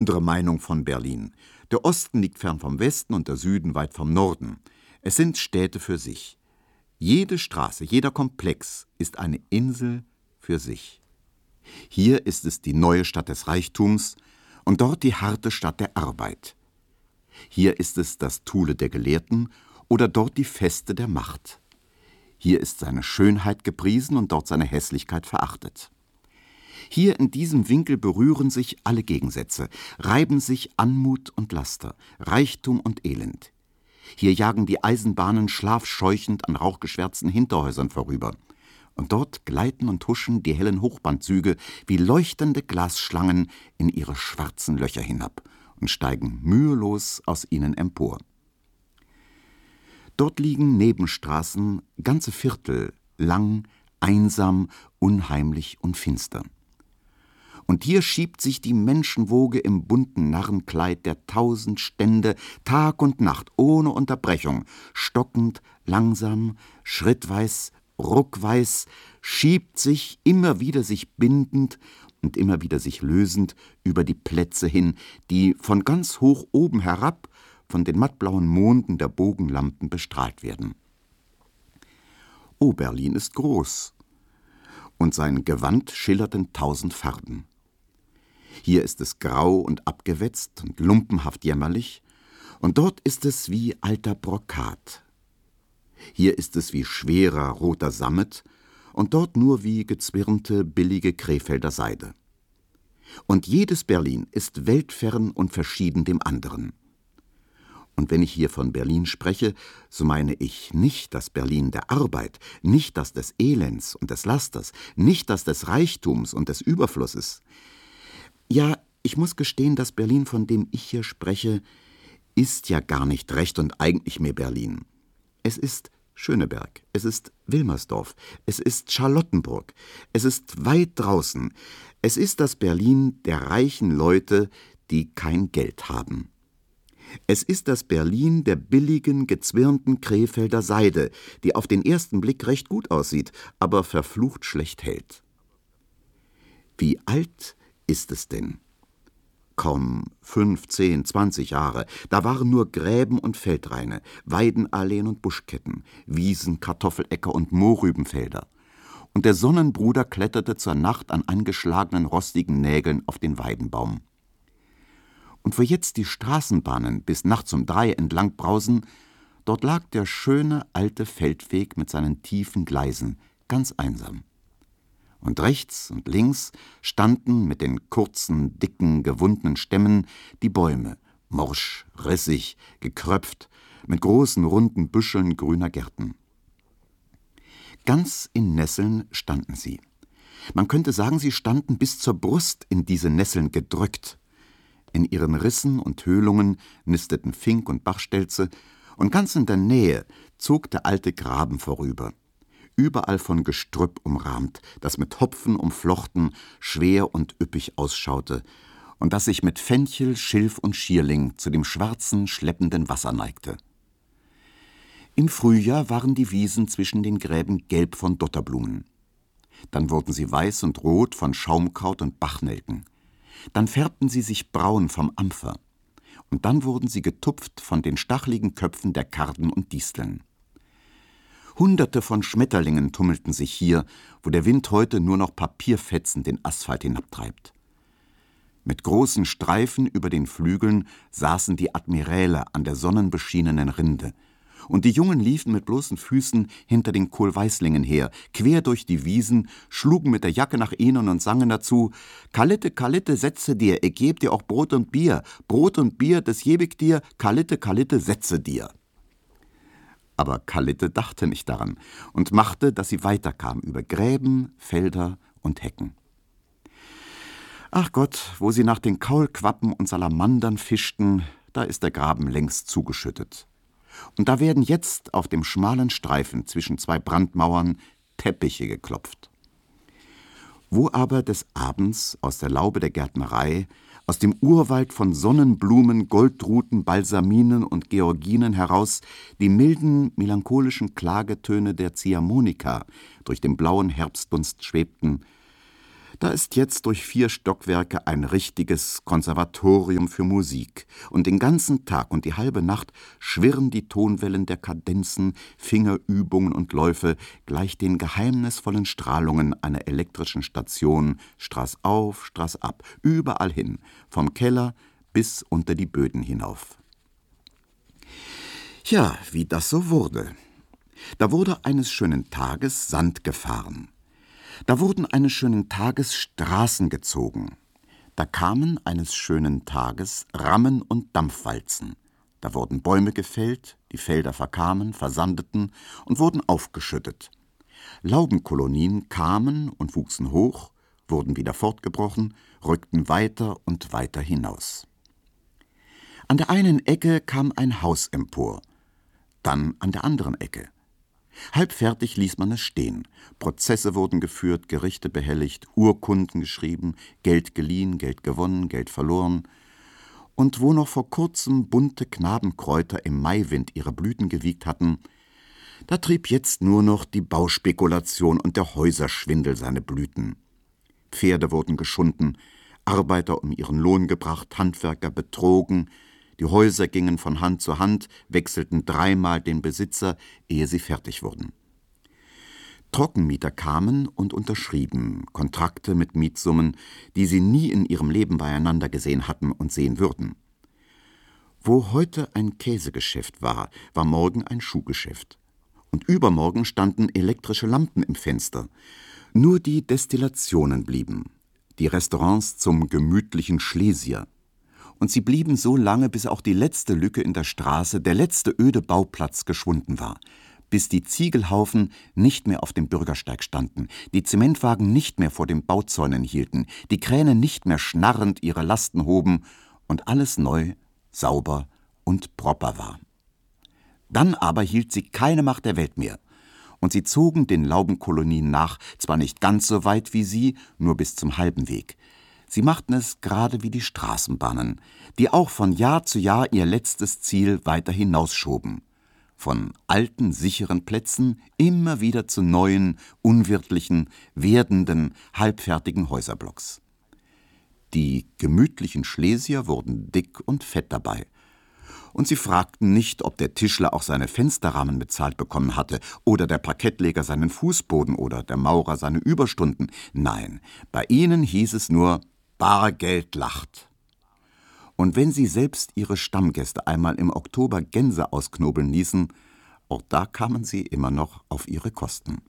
andere Meinung von Berlin. Der Osten liegt fern vom Westen und der Süden weit vom Norden. Es sind Städte für sich. Jede Straße, jeder Komplex ist eine Insel für sich. Hier ist es die neue Stadt des Reichtums und dort die harte Stadt der Arbeit. Hier ist es das Thule der Gelehrten oder dort die Feste der Macht. Hier ist seine Schönheit gepriesen und dort seine Hässlichkeit verachtet. Hier in diesem Winkel berühren sich alle Gegensätze, reiben sich Anmut und Laster, Reichtum und Elend. Hier jagen die Eisenbahnen schlafscheuchend an rauchgeschwärzten Hinterhäusern vorüber. Und dort gleiten und huschen die hellen Hochbahnzüge wie leuchtende Glasschlangen in ihre schwarzen Löcher hinab und steigen mühelos aus ihnen empor. Dort liegen Nebenstraßen, ganze Viertel, lang, einsam, unheimlich und finster. Und hier schiebt sich die Menschenwoge im bunten Narrenkleid der 1000 Stände Tag und Nacht ohne Unterbrechung, stockend, langsam, schrittweis, ruckweis, schiebt sich, immer wieder sich bindend und immer wieder sich lösend über die Plätze hin, die von ganz hoch oben herab von den mattblauen Monden der Bogenlampen bestrahlt werden. Berlin ist groß, und sein Gewand schillert in 1000 Farben. Hier ist es grau und abgewetzt und lumpenhaft jämmerlich, und dort ist es wie alter Brokat. Hier ist es wie schwerer roter Sammet und dort nur wie gezwirnte, billige Krefelder Seide. Und jedes Berlin ist weltfern und verschieden dem anderen. Und wenn ich hier von Berlin spreche, so meine ich nicht das Berlin der Arbeit, nicht das des Elends und des Lasters, nicht das des Reichtums und des Überflusses. Ja, ich muss gestehen, das Berlin, von dem ich hier spreche, ist ja gar nicht recht und eigentlich mehr Berlin. Es ist Schöneberg, es ist Wilmersdorf, es ist Charlottenburg, es ist weit draußen. Es ist das Berlin der reichen Leute, die kein Geld haben. Es ist das Berlin der billigen, gezwirnten Krefelder Seide, die auf den ersten Blick recht gut aussieht, aber verflucht schlecht hält. Wie alt ist es denn? Kaum 5, 10, 20 Jahre. Da waren nur Gräben und Feldraine, Weidenalleen und Buschketten, Wiesen, Kartoffeläcker und Mohrrübenfelder. Und der Sonnenbruder kletterte zur Nacht an angeschlagenen, rostigen Nägeln auf den Weidenbaum. Und wo jetzt die Straßenbahnen bis nachts um 3 entlang brausen, dort lag der schöne alte Feldweg mit seinen tiefen Gleisen, ganz einsam. Und rechts und links standen mit den kurzen, dicken, gewundenen Stämmen die Bäume, morsch, rissig, gekröpft, mit großen, runden Büscheln grüner Gärten. Ganz in Nesseln standen sie. Man könnte sagen, sie standen bis zur Brust in diese Nesseln gedrückt. In ihren Rissen und Höhlungen nisteten Fink und Bachstelze, und ganz in der Nähe zog der alte Graben vorüber. Überall von Gestrüpp umrahmt, das mit Hopfen umflochten, schwer und üppig ausschaute und das sich mit Fenchel, Schilf und Schierling zu dem schwarzen, schleppenden Wasser neigte. Im Frühjahr waren die Wiesen zwischen den Gräben gelb von Dotterblumen. Dann wurden sie weiß und rot von Schaumkraut und Bachnelken. Dann färbten sie sich braun vom Ampfer. Und dann wurden sie getupft von den stacheligen Köpfen der Karden und Disteln. Hunderte von Schmetterlingen tummelten sich hier, wo der Wind heute nur noch Papierfetzen den Asphalt hinabtreibt. Mit großen Streifen über den Flügeln saßen die Admiräle an der sonnenbeschienenen Rinde, und die Jungen liefen mit bloßen Füßen hinter den Kohlweißlingen her, quer durch die Wiesen, schlugen mit der Jacke nach ihnen und sangen dazu: »Kalitte, Kalitte, setze dir, ich geb dir auch Brot und Bier, das geb ich dir, Kalitte, Kalitte, setze dir.« Aber Kalitte dachte nicht daran und machte, dass sie weiterkam über Gräben, Felder und Hecken. Ach Gott, wo sie nach den Kaulquappen und Salamandern fischten, da ist der Graben längst zugeschüttet. Und da werden jetzt auf dem schmalen Streifen zwischen 2 Brandmauern Teppiche geklopft. Wo aber des Abends aus der Laube der Gärtnerei, aus dem Urwald von Sonnenblumen, Goldruten, Balsaminen und Georginen heraus die milden, melancholischen Klagetöne der Ziehharmonika durch den blauen Herbstdunst schwebten, Da ist jetzt durch 4 Stockwerke ein richtiges Konservatorium für Musik, und den ganzen Tag und die halbe Nacht schwirren die Tonwellen der Kadenzen, Fingerübungen und Läufe gleich den geheimnisvollen Strahlungen einer elektrischen Station straßauf, straßab, überall hin, vom Keller bis unter die Böden hinauf. Ja, wie das so wurde. Da wurde eines schönen Tages Sand gefahren. Da wurden eines schönen Tages Straßen gezogen. Da kamen eines schönen Tages Rammen und Dampfwalzen. Da wurden Bäume gefällt, die Felder verkamen, versandeten und wurden aufgeschüttet. Laubenkolonien kamen und wuchsen hoch, wurden wieder fortgebrochen, rückten weiter und weiter hinaus. An der einen Ecke kam ein Haus empor, dann an der anderen Ecke. Halbfertig ließ man es stehen. Prozesse wurden geführt, Gerichte behelligt, Urkunden geschrieben, Geld geliehen, Geld gewonnen, Geld verloren. Und wo noch vor kurzem bunte Knabenkräuter im Maiwind ihre Blüten gewiegt hatten, da trieb jetzt nur noch die Bauspekulation und der Häuserschwindel seine Blüten. Pferde wurden geschunden, Arbeiter um ihren Lohn gebracht, Handwerker betrogen, die Häuser gingen von Hand zu Hand, wechselten 3-mal den Besitzer, ehe sie fertig wurden. Trockenmieter kamen und unterschrieben Kontrakte mit Mietsummen, die sie nie in ihrem Leben beieinander gesehen hatten und sehen würden. Wo heute ein Käsegeschäft war, war morgen ein Schuhgeschäft. Und übermorgen standen elektrische Lampen im Fenster. Nur die Destillationen blieben, die Restaurants zum gemütlichen Schlesier. Und sie blieben so lange, bis auch die letzte Lücke in der Straße, der letzte öde Bauplatz geschwunden war, bis die Ziegelhaufen nicht mehr auf dem Bürgersteig standen, die Zementwagen nicht mehr vor den Bauzäunen hielten, die Kräne nicht mehr schnarrend ihre Lasten hoben und alles neu, sauber und proper war. Dann aber hielt sie keine Macht der Welt mehr, und sie zogen den Laubenkolonien nach, zwar nicht ganz so weit wie sie, nur bis zum halben Weg. Sie machten es gerade wie die Straßenbahnen, die auch von Jahr zu Jahr ihr letztes Ziel weiter hinausschoben. Von alten, sicheren Plätzen immer wieder zu neuen, unwirtlichen, werdenden, halbfertigen Häuserblocks. Die gemütlichen Schlesier wurden dick und fett dabei. Und sie fragten nicht, ob der Tischler auch seine Fensterrahmen bezahlt bekommen hatte oder der Parkettleger seinen Fußboden oder der Maurer seine Überstunden. Nein, bei ihnen hieß es nur: Bargeld lacht. Und wenn sie selbst ihre Stammgäste einmal im Oktober Gänse ausknobeln ließen, auch da kamen sie immer noch auf ihre Kosten.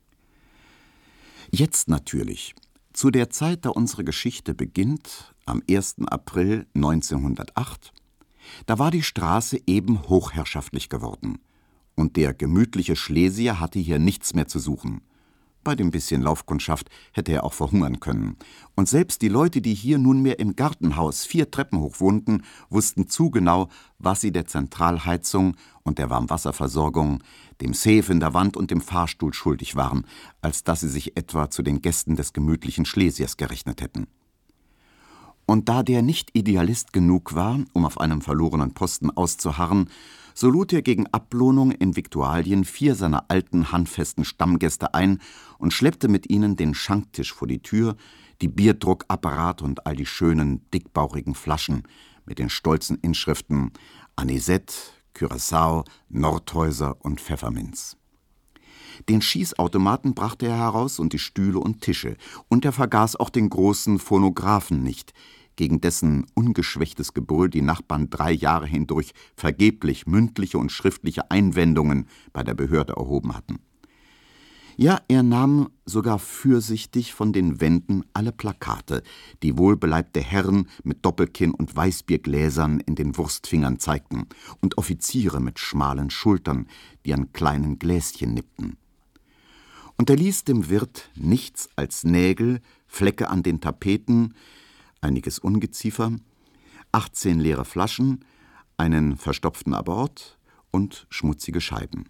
Jetzt natürlich, zu der Zeit, da unsere Geschichte beginnt, am 1. April 1908, da war die Straße eben hochherrschaftlich geworden, und der gemütliche Schlesier hatte hier nichts mehr zu suchen. Bei dem bisschen Laufkundschaft hätte er auch verhungern können. Und selbst die Leute, die hier nunmehr im Gartenhaus 4 Treppen hoch wohnten, wussten zu genau, was sie der Zentralheizung und der Warmwasserversorgung, dem Safe in der Wand und dem Fahrstuhl schuldig waren, als dass sie sich etwa zu den Gästen des gemütlichen Schlesiers gerechnet hätten. Und da der nicht Idealist genug war, um auf einem verlorenen Posten auszuharren, so lud er gegen Ablohnung in Viktualien 4 seiner alten, handfesten Stammgäste ein und schleppte mit ihnen den Schanktisch vor die Tür, die Bierdruckapparate und all die schönen, dickbauchigen Flaschen mit den stolzen Inschriften Anisette, Curaçao, Nordhäuser und Pfefferminz. Den Schießautomaten brachte er heraus und die Stühle und Tische, und er vergaß auch den großen Phonographen nicht, gegen dessen ungeschwächtes Gebrüll die Nachbarn 3 Jahre hindurch vergeblich mündliche und schriftliche Einwendungen bei der Behörde erhoben hatten. Ja, er nahm sogar fürsichtig von den Wänden alle Plakate, die wohlbeleibte Herren mit Doppelkinn und Weißbiergläsern in den Wurstfingern zeigten, und Offiziere mit schmalen Schultern, die an kleinen Gläschen nippten. Und er ließ dem Wirt nichts als Nägel, Flecke an den Tapeten, einiges Ungeziefer, 18 leere Flaschen, einen verstopften Abort und schmutzige Scheiben.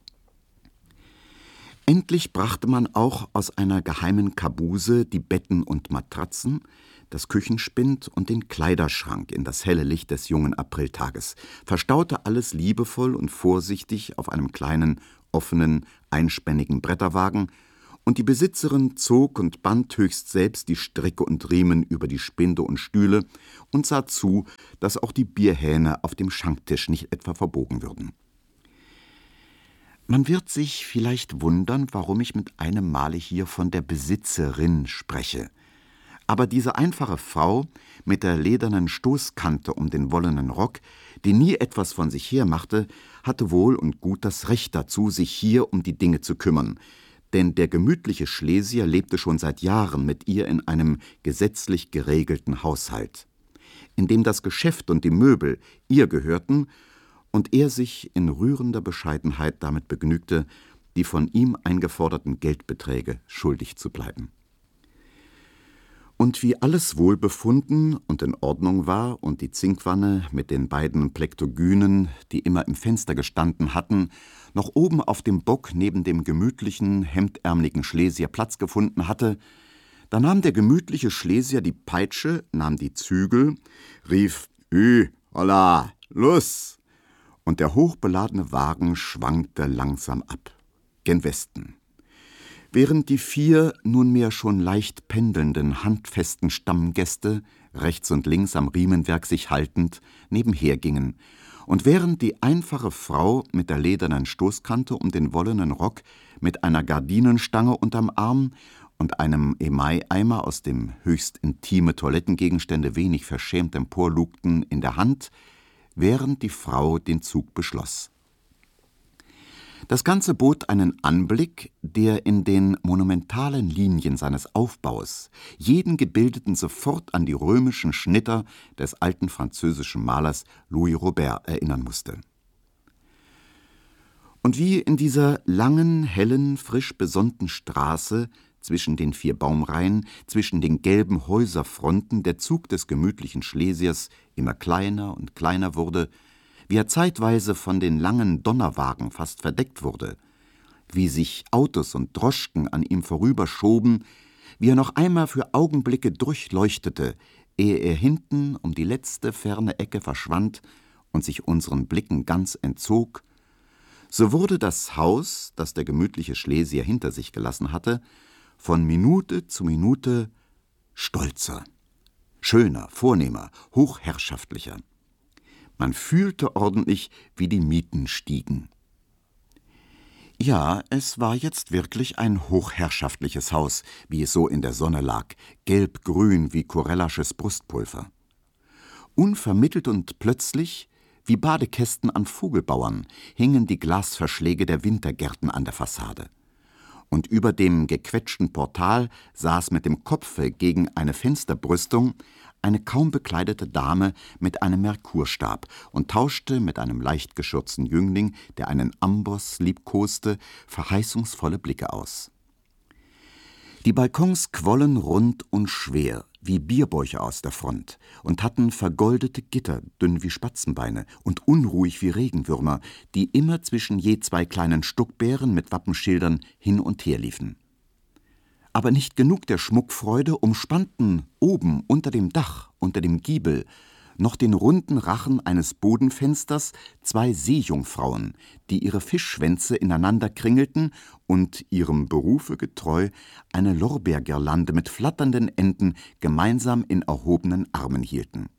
Endlich brachte man auch aus einer geheimen Kabuse die Betten und Matratzen, das Küchenspind und den Kleiderschrank in das helle Licht des jungen Apriltages, verstaute alles liebevoll und vorsichtig auf einem kleinen, offenen, einspännigen Bretterwagen und die Besitzerin zog und band höchst selbst die Stricke und Riemen über die Spinde und Stühle und sah zu, dass auch die Bierhähne auf dem Schanktisch nicht etwa verbogen würden. Man wird sich vielleicht wundern, warum ich mit einem Male hier von der Besitzerin spreche. Aber diese einfache Frau mit der ledernen Stoßkante um den wollenen Rock, die nie etwas von sich her machte, hatte wohl und gut das Recht dazu, sich hier um die Dinge zu kümmern. Denn der gemütliche Schlesier lebte schon seit Jahren mit ihr in einem gesetzlich geregelten Haushalt, in dem das Geschäft und die Möbel ihr gehörten und er sich in rührender Bescheidenheit damit begnügte, die von ihm eingeforderten Geldbeträge schuldig zu bleiben. Und wie alles wohlbefunden und in Ordnung war und die Zinkwanne mit den beiden Plektogynen, die immer im Fenster gestanden hatten, noch oben auf dem Bock neben dem gemütlichen, hemdärmeligen Schlesier Platz gefunden hatte, da nahm der gemütliche Schlesier die Peitsche, nahm die Zügel, rief »Hü, holla, los!« und der hochbeladene Wagen schwankte langsam ab, gen Westen. Während die 4 nunmehr schon leicht pendelnden, handfesten Stammgäste, rechts und links am Riemenwerk sich haltend, nebenher gingen, und während die einfache Frau mit der ledernen Stoßkante um den wollenen Rock mit einer Gardinenstange unterm Arm und einem Emaille-Eimer, aus dem höchst intime Toilettengegenstände wenig verschämt emporlugten, in der Hand, während die Frau den Zug beschloss. Das Ganze bot einen Anblick, der in den monumentalen Linien seines Aufbaus jeden Gebildeten sofort an die römischen Schnitter des alten französischen Malers Louis Robert erinnern musste. Und wie in dieser langen, hellen, frisch besonnten Straße zwischen den 4 Baumreihen, zwischen den gelben Häuserfronten der Zug des gemütlichen Schlesiers immer kleiner und kleiner wurde, wie er zeitweise von den langen Donnerwagen fast verdeckt wurde, wie sich Autos und Droschken an ihm vorüberschoben, wie er noch einmal für Augenblicke durchleuchtete, ehe er hinten um die letzte ferne Ecke verschwand und sich unseren Blicken ganz entzog, so wurde das Haus, das der gemütliche Schlesier hinter sich gelassen hatte, von Minute zu Minute stolzer, schöner, vornehmer, hochherrschaftlicher. Man fühlte ordentlich, wie die Mieten stiegen. Ja, es war jetzt wirklich ein hochherrschaftliches Haus, wie es so in der Sonne lag, gelb-grün wie Corellasches Brustpulver. Unvermittelt und plötzlich, wie Badekästen an Vogelbauern, hingen die Glasverschläge der Wintergärten an der Fassade. Und über dem gequetschten Portal saß mit dem Kopfe gegen eine Fensterbrüstung eine kaum bekleidete Dame mit einem Merkurstab und tauschte mit einem leicht geschürzten Jüngling, der einen Amboss liebkoste, verheißungsvolle Blicke aus. Die Balkons quollen rund und schwer, wie Bierbäuche aus der Front, und hatten vergoldete Gitter, dünn wie Spatzenbeine und unruhig wie Regenwürmer, die immer zwischen je 2 kleinen Stuckbären mit Wappenschildern hin und her liefen. Aber nicht genug der Schmuckfreude, umspannten oben unter dem Dach, unter dem Giebel, noch den runden Rachen eines Bodenfensters 2 Seejungfrauen, die ihre Fischschwänze ineinander kringelten und ihrem Berufe getreu eine Lorbeergirlande mit flatternden Enden gemeinsam in erhobenen Armen hielten.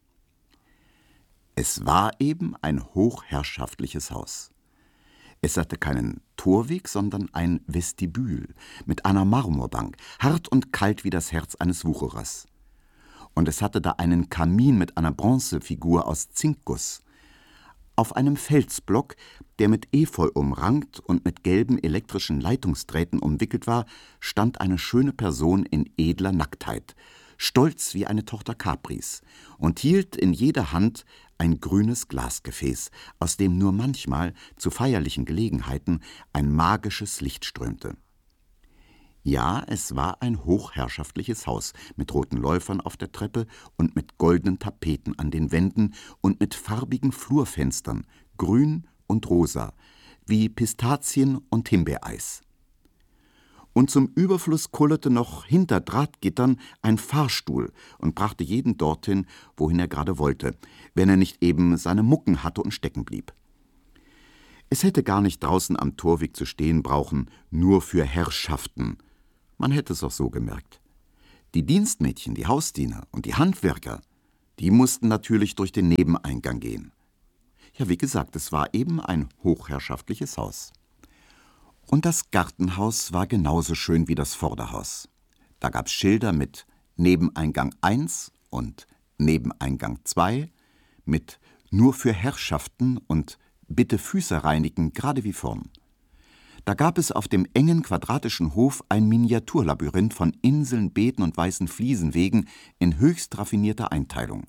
Es war eben ein hochherrschaftliches Haus. Es hatte keinen Torweg, sondern ein Vestibül mit einer Marmorbank, hart und kalt wie das Herz eines Wucherers. Und es hatte da einen Kamin mit einer Bronzefigur aus Zinkguss. Auf einem Felsblock, der mit Efeu umrankt und mit gelben elektrischen Leitungsdrähten umwickelt war, stand eine schöne Person in edler Nacktheit, stolz wie eine Tochter Capris, und hielt in jeder Hand ein grünes Glasgefäß, aus dem nur manchmal zu feierlichen Gelegenheiten ein magisches Licht strömte. Ja, es war ein hochherrschaftliches Haus mit roten Läufern auf der Treppe und mit goldenen Tapeten an den Wänden und mit farbigen Flurfenstern, grün und rosa, wie Pistazien und Himbeereis. Und zum Überfluss kullerte noch hinter Drahtgittern ein Fahrstuhl und brachte jeden dorthin, wohin er gerade wollte, wenn er nicht eben seine Mucken hatte und stecken blieb. Es hätte gar nicht draußen am Torweg zu stehen brauchen, nur für Herrschaften, Man hätte es auch so gemerkt. Die Dienstmädchen, die Hausdiener und die Handwerker, die mussten natürlich durch den Nebeneingang gehen. Ja, wie gesagt, es war eben ein hochherrschaftliches Haus. Und das Gartenhaus war genauso schön wie das Vorderhaus. Da gab's Schilder mit Nebeneingang 1 und Nebeneingang 2, mit nur für Herrschaften und bitte Füße reinigen, gerade wie vorn. Da gab es auf dem engen quadratischen Hof ein Miniaturlabyrinth von Inseln, Beeten und weißen Fliesenwegen in höchst raffinierter Einteilung.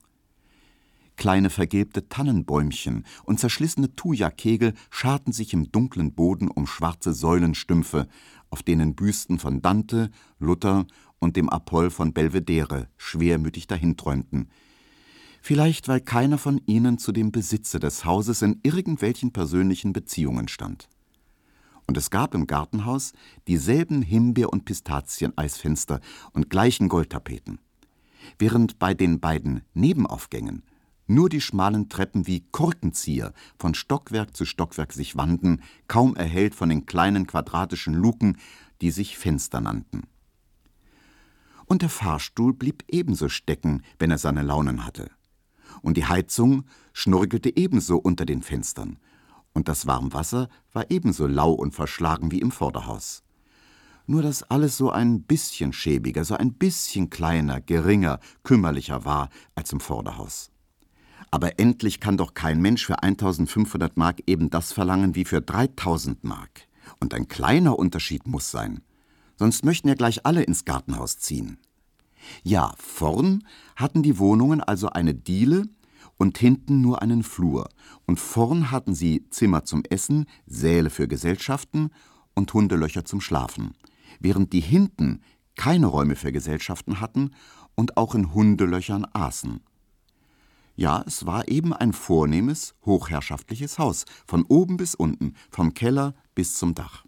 Kleine vergilbte Tannenbäumchen und zerschlissene Thuja-Kegel scharten sich im dunklen Boden um schwarze Säulenstümpfe, auf denen Büsten von Dante, Luther und dem Apoll von Belvedere schwermütig dahinträumten. Vielleicht, weil keiner von ihnen zu dem Besitzer des Hauses in irgendwelchen persönlichen Beziehungen stand. Und es gab im Gartenhaus dieselben Himbeer- und Pistazieneisfenster und gleichen Goldtapeten. Während bei den beiden Nebenaufgängen nur die schmalen Treppen wie Korkenzieher von Stockwerk zu Stockwerk sich wanden, kaum erhellt von den kleinen quadratischen Luken, die sich Fenster nannten. Und der Fahrstuhl blieb ebenso stecken, wenn er seine Launen hatte. Und die Heizung schnurgelte ebenso unter den Fenstern. Und das Warmwasser war ebenso lau und verschlagen wie im Vorderhaus. Nur dass alles so ein bisschen schäbiger, so ein bisschen kleiner, geringer, kümmerlicher war als im Vorderhaus. Aber endlich kann doch kein Mensch für 1.500 Mark eben das verlangen wie für 3.000 Mark. Und ein kleiner Unterschied muss sein. Sonst möchten ja gleich alle ins Gartenhaus ziehen. Ja, vorn hatten die Wohnungen also eine Diele und hinten nur einen Flur. Und vorn hatten sie Zimmer zum Essen, Säle für Gesellschaften und Hundelöcher zum Schlafen. Während die hinten keine Räume für Gesellschaften hatten und auch in Hundelöchern aßen. Ja, es war eben ein vornehmes, hochherrschaftliches Haus, von oben bis unten, vom Keller bis zum Dach.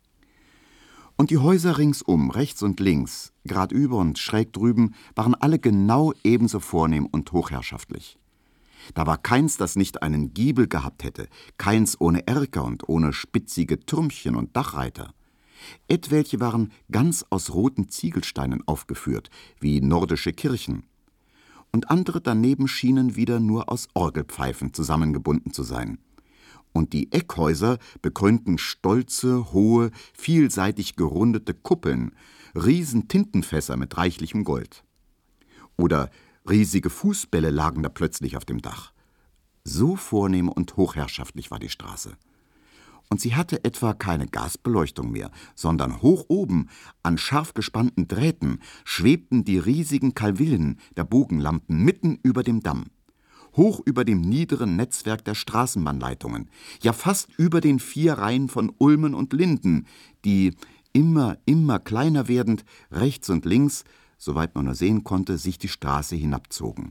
Und die Häuser ringsum, rechts und links, gradüber und schräg drüben, waren alle genau ebenso vornehm und hochherrschaftlich. Da war keins, das nicht einen Giebel gehabt hätte, keins ohne Erker und ohne spitzige Türmchen und Dachreiter. Etwelche waren ganz aus roten Ziegelsteinen aufgeführt, wie nordische Kirchen. Und andere daneben schienen wieder nur aus Orgelpfeifen zusammengebunden zu sein. Und die Eckhäuser bekrönten stolze, hohe, vielseitig gerundete Kuppeln, Riesentintenfässer mit reichlichem Gold. Oder riesige Fußbälle lagen da plötzlich auf dem Dach. So vornehm und hochherrschaftlich war die Straße. Und sie hatte etwa keine Gasbeleuchtung mehr, sondern hoch oben, an scharf gespannten Drähten, schwebten die riesigen Kalvillen der Bogenlampen mitten über dem Damm. Hoch über dem niederen Netzwerk der Straßenbahnleitungen, ja fast über den 4 Reihen von Ulmen und Linden, die, immer kleiner werdend, rechts und links, soweit man nur sehen konnte, sich die Straße hinabzogen.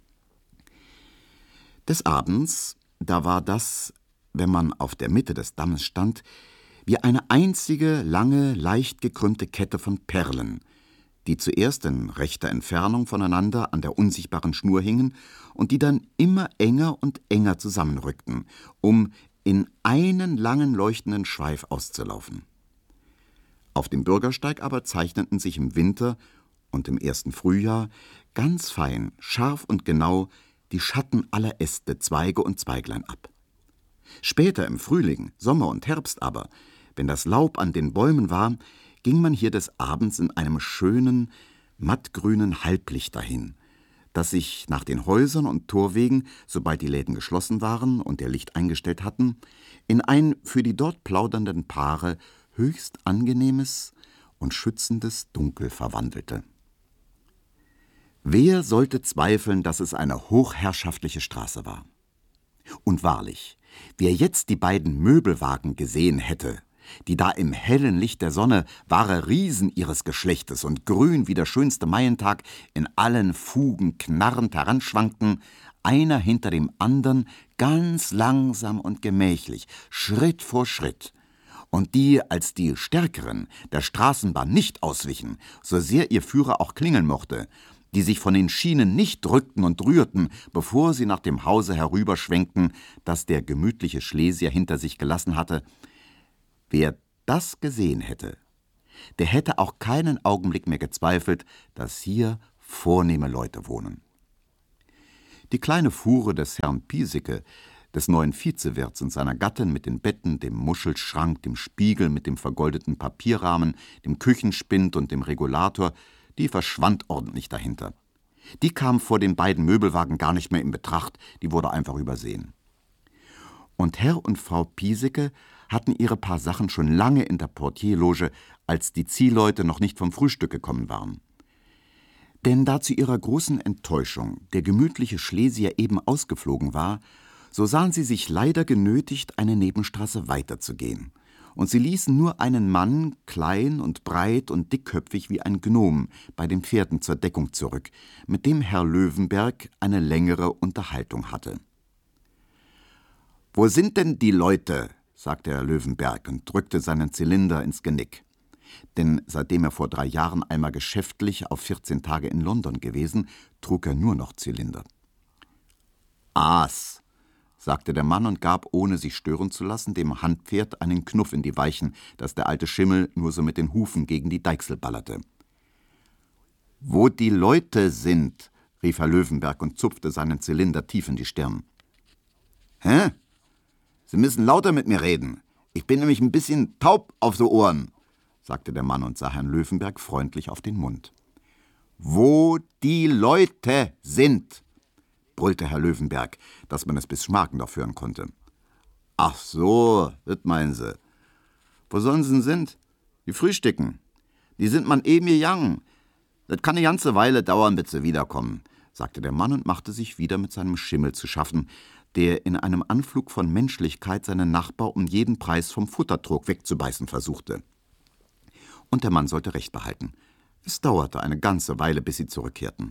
Des Abends, da war das, wenn man auf der Mitte des Dammes stand, wie eine einzige, lange, leicht gekrümmte Kette von Perlen, die zuerst in rechter Entfernung voneinander an der unsichtbaren Schnur hingen und die dann immer enger und enger zusammenrückten, um in einen langen leuchtenden Schweif auszulaufen. Auf dem Bürgersteig aber zeichneten sich im Winter und im ersten Frühjahr ganz fein, scharf und genau die Schatten aller Äste, Zweige und Zweiglein ab. Später im Frühling, Sommer und Herbst aber, wenn das Laub an den Bäumen war, ging man hier des Abends in einem schönen, mattgrünen Halblicht dahin, das sich nach den Häusern und Torwegen, sobald die Läden geschlossen waren und ihr Licht eingestellt hatten, in ein für die dort plaudernden Paare höchst angenehmes und schützendes Dunkel verwandelte. Wer sollte zweifeln, dass es eine hochherrschaftliche Straße war? Und wahrlich, wer jetzt die beiden Möbelwagen gesehen hätte, die da im hellen Licht der Sonne, wahre Riesen ihres Geschlechtes und grün wie der schönste Maientag, in allen Fugen knarrend heranschwankten, einer hinter dem andern, ganz langsam und gemächlich, Schritt vor Schritt, und die, als die Stärkeren der Straßenbahn nicht auswichen, so sehr ihr Führer auch klingeln mochte, die sich von den Schienen nicht drückten und rührten, bevor sie nach dem Hause herüberschwenkten, das der gemütliche Schlesier hinter sich gelassen hatte. Wer das gesehen hätte, der hätte auch keinen Augenblick mehr gezweifelt, dass hier vornehme Leute wohnen. Die kleine Fuhre des Herrn Piesecke, des neuen Vizewirts und seiner Gattin mit den Betten, dem Muschelschrank, dem Spiegel mit dem vergoldeten Papierrahmen, dem Küchenspind und dem Regulator, die verschwand ordentlich dahinter. Die kam vor den beiden Möbelwagen gar nicht mehr in Betracht, die wurde einfach übersehen. Und Herr und Frau Piesecke hatten ihre paar Sachen schon lange in der Portierloge, als die Ziehleute noch nicht vom Frühstück gekommen waren. Denn da zu ihrer großen Enttäuschung der gemütliche Schlesier eben ausgeflogen war, so sahen sie sich leider genötigt, eine Nebenstraße weiterzugehen. Und sie ließen nur einen Mann, klein und breit und dickköpfig wie ein Gnom, bei den Pferden zur Deckung zurück, mit dem Herr Löwenberg eine längere Unterhaltung hatte. »Wo sind denn die Leute?« sagte Herr Löwenberg und drückte seinen Zylinder ins Genick. Denn seitdem er vor 3 Jahren einmal geschäftlich auf 14 Tage in London gewesen, trug er nur noch Zylinder. »Aas«, sagte der Mann und gab, ohne sich stören zu lassen, dem Handpferd einen Knuff in die Weichen, dass der alte Schimmel nur so mit den Hufen gegen die Deichsel ballerte. »Wo die Leute sind«, rief Herr Löwenberg und zupfte seinen Zylinder tief in die Stirn. »Hä? Sie müssen lauter mit mir reden. Ich bin nämlich ein bisschen taub auf so Ohren«, sagte der Mann und sah Herrn Löwenberg freundlich auf den Mund. »Wo die Leute sind«, brüllte Herr Löwenberg, dass man es bis Schmarkendorf hören konnte. »Ach so, das meinen Sie. Wo sollen Sie denn sind? Die frühstücken. Die sind man eben gegangen. Das kann eine ganze Weile dauern, bis sie wiederkommen«, sagte der Mann und machte sich wieder mit seinem Schimmel zu schaffen, der in einem Anflug von Menschlichkeit seinen Nachbar um jeden Preis vom Futtertrog wegzubeißen versuchte. Und der Mann sollte recht behalten. Es dauerte eine ganze Weile, bis sie zurückkehrten.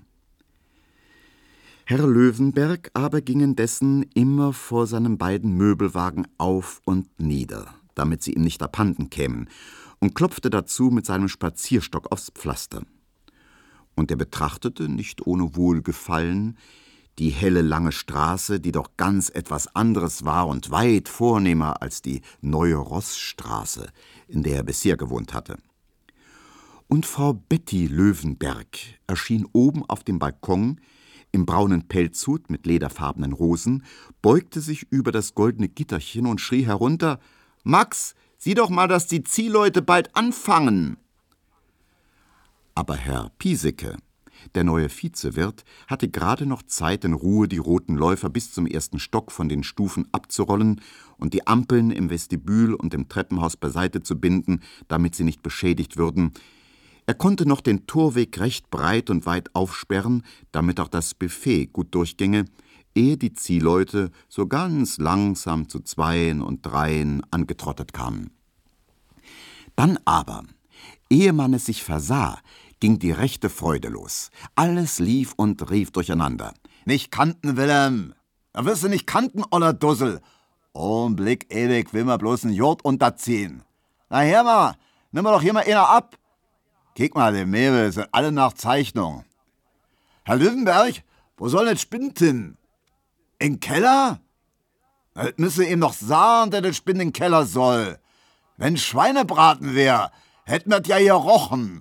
Herr Löwenberg aber ging indessen immer vor seinen beiden Möbelwagen auf und nieder, damit sie ihm nicht abhanden kämen, und klopfte dazu mit seinem Spazierstock aufs Pflaster. Und er betrachtete, nicht ohne Wohlgefallen, die helle lange Straße, die doch ganz etwas anderes war und weit vornehmer als die neue Rossstraße, in der er bisher gewohnt hatte. Und Frau Betty Löwenberg erschien oben auf dem Balkon, im braunen Pelzhut mit lederfarbenen Rosen, beugte sich über das goldene Gitterchen und schrie herunter: »Max, sieh doch mal, dass die Ziehleute bald anfangen!« Aber Herr Piesecke, der neue Vizewirt, hatte gerade noch Zeit, in Ruhe die roten Läufer bis zum 1. Stock von den Stufen abzurollen und die Ampeln im Vestibül und im Treppenhaus beiseite zu binden, damit sie nicht beschädigt würden. Er konnte noch den Torweg recht breit und weit aufsperren, damit auch das Buffet gut durchginge, ehe die Ziehleute so ganz langsam zu 2 und 3 angetrottet kamen. Dann aber, ehe man es sich versah, ging die rechte Freude los. Alles lief und rief durcheinander. »Nicht kanten, Willem! Da wirst du nicht kanten, oller Dussel! Augenblick, ewig, will man bloß 'n Jurt unterziehen. Na her mal, nimm mal doch hier mal einer ab! Kick mal, die Mäbel sind alle nach Zeichnung. Herr Löwenberg, wo soll das Spind hin? In Keller? Das müsse ihm doch sagen, der das Spind in Keller soll. Wenn Schweinebraten wär, hätten wir ja hier rochen.«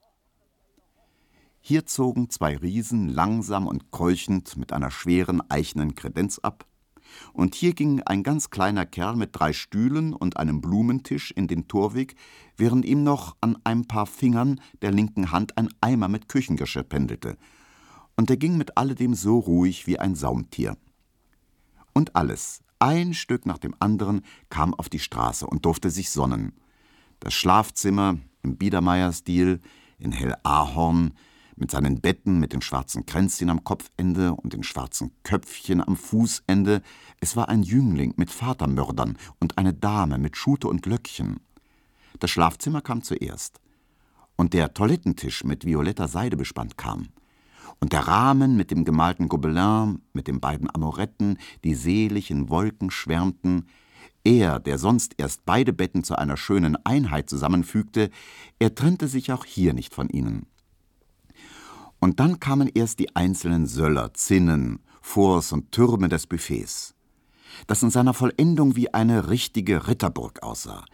Hier zogen 2 Riesen langsam und keuchend mit einer schweren eichenen Kredenz ab, und hier ging ein ganz kleiner Kerl mit 3 Stühlen und einem Blumentisch in den Torweg, während ihm noch an ein paar Fingern der linken Hand ein Eimer mit Küchengeschirr pendelte, und er ging mit alledem so ruhig wie ein Saumtier. Und alles, ein Stück nach dem anderen, kam auf die Straße und durfte sich sonnen. Das Schlafzimmer im Biedermeier-Stil, in hell-ahorn, mit seinen Betten mit den schwarzen Kränzchen am Kopfende und den schwarzen Köpfchen am Fußende. Es war ein Jüngling mit Vatermördern und eine Dame mit Schute und Löckchen. Das Schlafzimmer kam zuerst. Und der Toilettentisch mit violetter Seide bespannt kam. Und der Rahmen mit dem gemalten Gobelin, mit den beiden Amoretten, die selig in Wolken schwärmten. Er, der sonst erst beide Betten zu einer schönen Einheit zusammenfügte, er trennte sich auch hier nicht von ihnen. Und dann kamen erst die einzelnen Söller, Zinnen, Forts und Türme des Buffets, das in seiner Vollendung wie eine richtige Ritterburg aussah.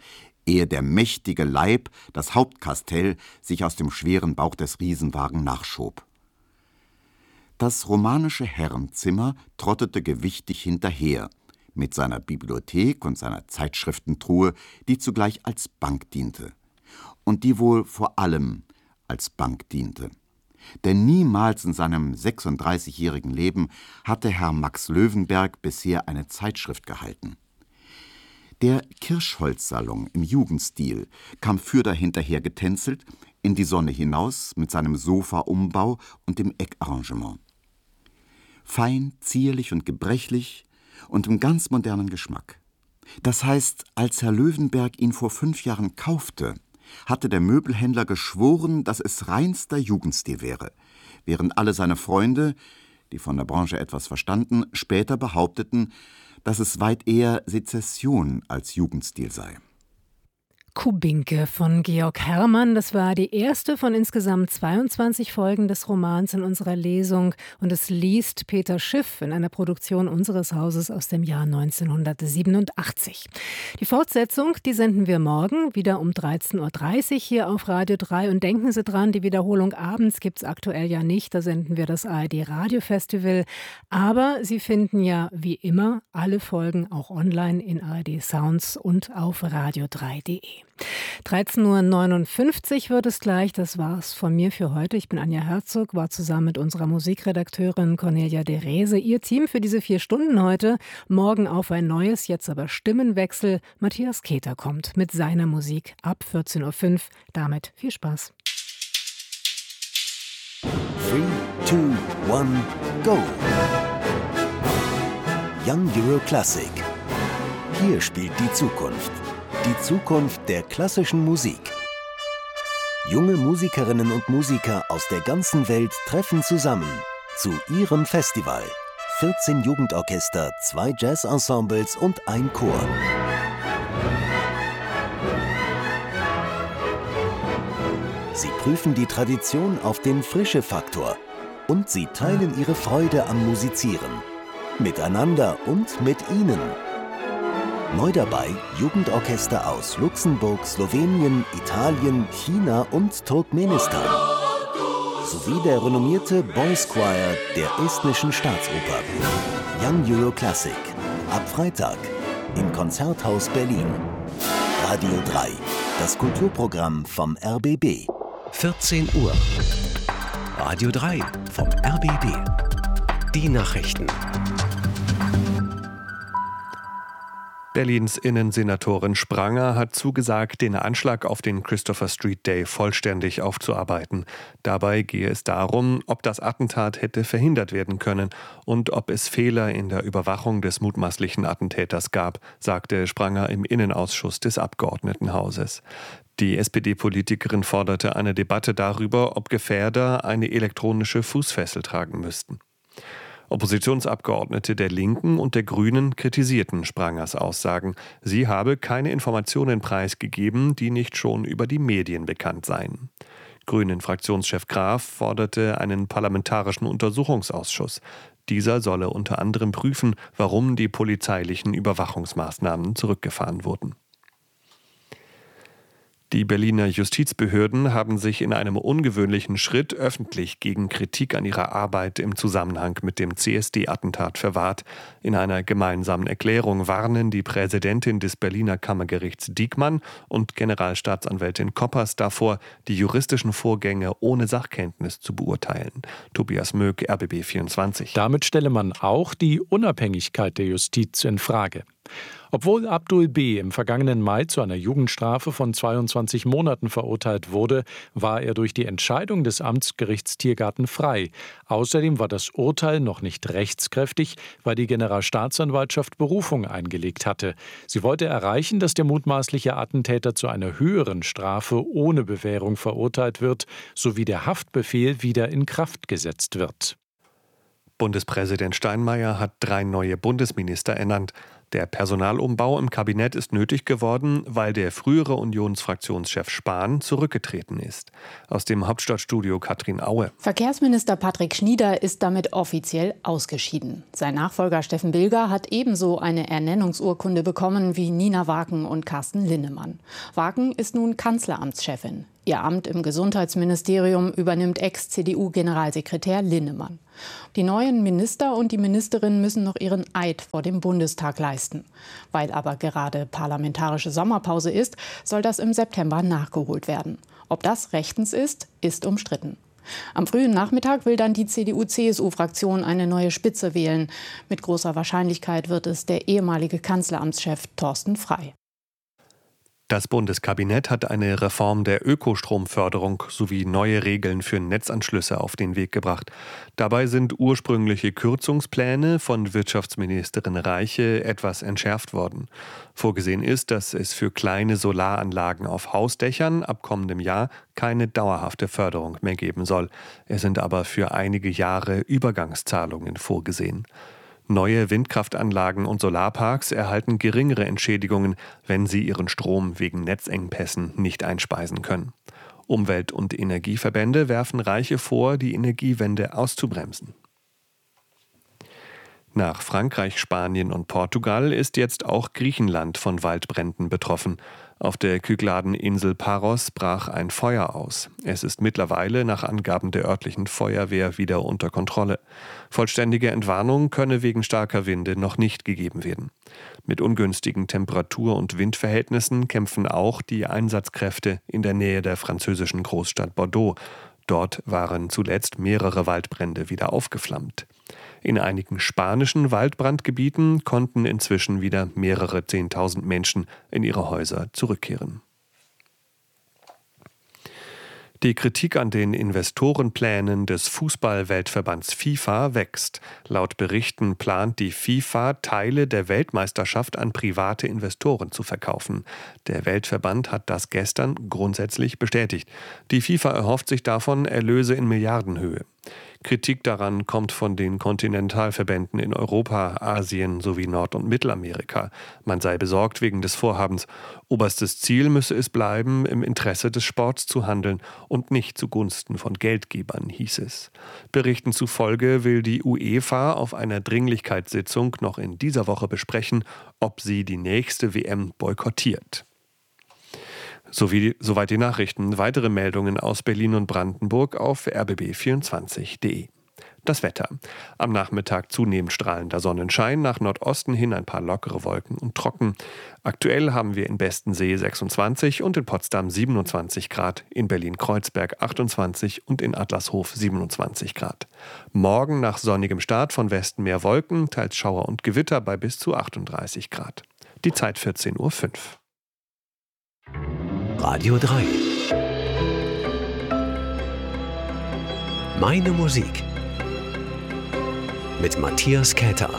ehe der mächtige Leib, das Hauptkastell, sich aus dem schweren Bauch des Riesenwagen nachschob. Das romanische Herrenzimmer trottete gewichtig hinterher, mit seiner Bibliothek und seiner Zeitschriftentruhe, die zugleich als Bank diente. Und die wohl vor allem als Bank diente. Denn niemals in seinem 36-jährigen Leben hatte Herr Max Löwenberg bisher eine Zeitschrift gehalten. Der Kirschholzsalon im Jugendstil kam fürder hinterher getänzelt, in die Sonne hinaus mit seinem Sofaumbau und dem Eckarrangement. Fein, zierlich und gebrechlich und im ganz modernen Geschmack. Das heißt, als Herr Löwenberg ihn vor 5 Jahren kaufte, hatte der Möbelhändler geschworen, dass es reinster Jugendstil wäre, während alle seine Freunde, die von der Branche etwas verstanden, später behaupteten, dass es weit eher Sezession als Jugendstil sei. Kubinke von Georg Herrmann. Das war die erste von insgesamt 22 Folgen des Romans in unserer Lesung. Und es liest Peter Schiff in einer Produktion unseres Hauses aus dem Jahr 1987. Die Fortsetzung, die senden wir morgen wieder um 13.30 Uhr hier auf Radio 3. Und denken Sie dran, die Wiederholung abends gibt es aktuell ja nicht. Da senden wir das ARD Radiofestival. Aber Sie finden ja wie immer alle Folgen auch online in ARD Sounds und auf radio3.de. 13.59 Uhr wird es gleich. Das war's von mir für heute. Ich bin Anja Herzog, war zusammen mit unserer Musikredakteurin Cornelia de Rese Ihr Team für diese 4 Stunden heute. Morgen auf ein neues, jetzt aber Stimmenwechsel. Matthias Keter kommt mit seiner Musik ab 14.05 Uhr. Damit viel Spaß. 3, 2, 1, go! Young Euro Classic. Hier spielt die Zukunft. Die Zukunft der klassischen Musik. Junge Musikerinnen und Musiker aus der ganzen Welt treffen zusammen zu ihrem Festival. 14 Jugendorchester, 2 Jazzensembles und ein Chor. Sie prüfen die Tradition auf den Frische-Faktor und sie teilen ihre Freude am Musizieren. Miteinander und mit ihnen. Neu dabei Jugendorchester aus Luxemburg, Slowenien, Italien, China und Turkmenistan. Sowie der renommierte Boys Choir der Estnischen Staatsoper. Young Euro Classic. Ab Freitag im Konzerthaus Berlin. Radio 3. Das Kulturprogramm vom RBB. 14 Uhr. Radio 3 vom RBB. Die Nachrichten. Berlins Innensenatorin Spranger hat zugesagt, den Anschlag auf den Christopher Street Day vollständig aufzuarbeiten. Dabei gehe es darum, ob das Attentat hätte verhindert werden können und ob es Fehler in der Überwachung des mutmaßlichen Attentäters gab, sagte Spranger im Innenausschuss des Abgeordnetenhauses. Die SPD-Politikerin forderte eine Debatte darüber, ob Gefährder eine elektronische Fußfessel tragen müssten. Oppositionsabgeordnete der Linken und der Grünen kritisierten Sprangers Aussagen. Sie habe keine Informationen preisgegeben, die nicht schon über die Medien bekannt seien. Grünen-Fraktionschef Graf forderte einen parlamentarischen Untersuchungsausschuss. Dieser solle unter anderem prüfen, warum die polizeilichen Überwachungsmaßnahmen zurückgefahren wurden. Die Berliner Justizbehörden haben sich in einem ungewöhnlichen Schritt öffentlich gegen Kritik an ihrer Arbeit im Zusammenhang mit dem CSD-Attentat verwahrt. In einer gemeinsamen Erklärung warnen die Präsidentin des Berliner Kammergerichts Diekmann und Generalstaatsanwältin Koppers davor, die juristischen Vorgänge ohne Sachkenntnis zu beurteilen. Tobias Möck, RBB 24. Damit stelle man auch die Unabhängigkeit der Justiz in Frage. Obwohl Abdul B. im vergangenen Mai zu einer Jugendstrafe von 22 Monaten verurteilt wurde, war er durch die Entscheidung des Amtsgerichts Tiergarten frei. Außerdem war das Urteil noch nicht rechtskräftig, weil die Generalstaatsanwaltschaft Berufung eingelegt hatte. Sie wollte erreichen, dass der mutmaßliche Attentäter zu einer höheren Strafe ohne Bewährung verurteilt wird, sowie der Haftbefehl wieder in Kraft gesetzt wird. Bundespräsident Steinmeier hat 3 neue Bundesminister ernannt. Der Personalumbau im Kabinett ist nötig geworden, weil der frühere Unionsfraktionschef Spahn zurückgetreten ist. Aus dem Hauptstadtstudio Katrin Aue. Verkehrsminister Patrick Schnieder ist damit offiziell ausgeschieden. Sein Nachfolger Steffen Bilger hat ebenso eine Ernennungsurkunde bekommen wie Nina Waken und Carsten Linnemann. Waken ist nun Kanzleramtschefin. Ihr Amt im Gesundheitsministerium übernimmt Ex-CDU-Generalsekretär Linnemann. Die neuen Minister und die Ministerin müssen noch ihren Eid vor dem Bundestag leisten. Weil aber gerade parlamentarische Sommerpause ist, soll das im September nachgeholt werden. Ob das rechtens ist, ist umstritten. Am frühen Nachmittag will dann die CDU-CSU-Fraktion eine neue Spitze wählen. Mit großer Wahrscheinlichkeit wird es der ehemalige Kanzleramtschef Thorsten Frey. Das Bundeskabinett hat eine Reform der Ökostromförderung sowie neue Regeln für Netzanschlüsse auf den Weg gebracht. Dabei sind ursprüngliche Kürzungspläne von Wirtschaftsministerin Reiche etwas entschärft worden. Vorgesehen ist, dass es für kleine Solaranlagen auf Hausdächern ab kommendem Jahr keine dauerhafte Förderung mehr geben soll. Es sind aber für einige Jahre Übergangszahlungen vorgesehen. Neue Windkraftanlagen und Solarparks erhalten geringere Entschädigungen, wenn sie ihren Strom wegen Netzengpässen nicht einspeisen können. Umwelt- und Energieverbände werfen Reiche vor, die Energiewende auszubremsen. Nach Frankreich, Spanien und Portugal ist jetzt auch Griechenland von Waldbränden betroffen. Auf der Kykladeninsel Paros brach ein Feuer aus. Es ist mittlerweile nach Angaben der örtlichen Feuerwehr wieder unter Kontrolle. Vollständige Entwarnung könne wegen starker Winde noch nicht gegeben werden. Mit ungünstigen Temperatur- und Windverhältnissen kämpfen auch die Einsatzkräfte in der Nähe der französischen Großstadt Bordeaux. Dort waren zuletzt mehrere Waldbrände wieder aufgeflammt. In einigen spanischen Waldbrandgebieten konnten inzwischen wieder mehrere 10.000 Menschen in ihre Häuser zurückkehren. Die Kritik an den Investorenplänen des Fußball-Weltverbands FIFA wächst. Laut Berichten plant die FIFA, Teile der Weltmeisterschaft an private Investoren zu verkaufen. Der Weltverband hat das gestern grundsätzlich bestätigt. Die FIFA erhofft sich davon Erlöse in Milliardenhöhe. Kritik daran kommt von den Kontinentalverbänden in Europa, Asien sowie Nord- und Mittelamerika. Man sei besorgt wegen des Vorhabens. Oberstes Ziel müsse es bleiben, im Interesse des Sports zu handeln und nicht zugunsten von Geldgebern, hieß es. Berichten zufolge will die UEFA auf einer Dringlichkeitssitzung noch in dieser Woche besprechen, ob sie die nächste WM boykottiert. Soweit die Nachrichten. Weitere Meldungen aus Berlin und Brandenburg auf rbb24.de. Das Wetter. Am Nachmittag zunehmend strahlender Sonnenschein, nach Nordosten hin ein paar lockere Wolken und trocken. Aktuell haben wir in Bestensee 26 und in Potsdam 27 Grad, in Berlin-Kreuzberg 28 und in Adlershof 27 Grad. Morgen nach sonnigem Start von Westen mehr Wolken, teils Schauer und Gewitter bei bis zu 38 Grad. Die Zeit 14:05 Uhr. Radio 3. Meine Musik. Mit Matthias Käther.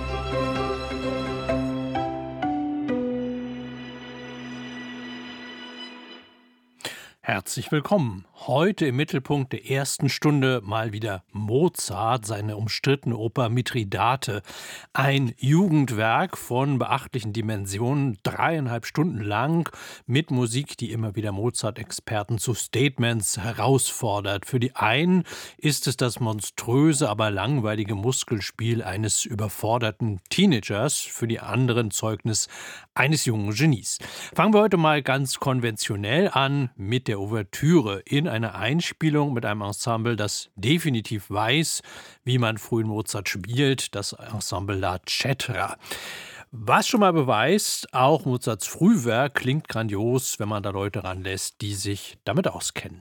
Herzlich willkommen. Heute im Mittelpunkt der ersten Stunde mal wieder Mozart, seine umstrittene Oper Mithridate. Ein Jugendwerk von beachtlichen Dimensionen, 3,5 Stunden lang, mit Musik, die immer wieder Mozart-Experten zu Statements herausfordert. Für die einen ist es das monströse, aber langweilige Muskelspiel eines überforderten Teenagers, für die anderen Zeugnis eines jungen Genies. Fangen wir heute mal ganz konventionell an mit der Ouvertüre in einer Einspielung mit einem Ensemble, das definitiv weiß, wie man frühen Mozart spielt, das Ensemble La Cetra. Was schon mal beweist, auch Mozarts Frühwerk klingt grandios, wenn man da Leute ranlässt, die sich damit auskennen.